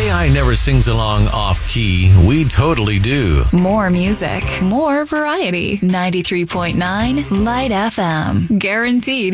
AI never sings along off-key. We totally do. More music, more variety. 93.9 Light FM. Guaranteed